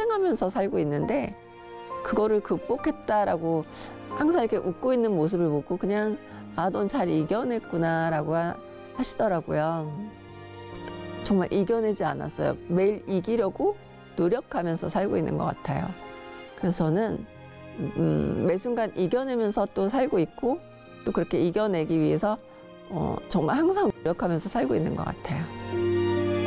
희생하면서 살고 있는데 그거를 극복했다라고 항상 이렇게 웃고 있는 모습을 보고 그냥 아, 넌 잘 이겨냈구나라고 하시더라고요. 정말 이겨내지 않았어요. 매일 이기려고 노력하면서 살고 있는 것 같아요. 그래서 저는 매 순간 이겨내면서 또 살고 있고 또 그렇게 이겨내기 위해서 정말 항상 노력하면서 살고 있는 것 같아요.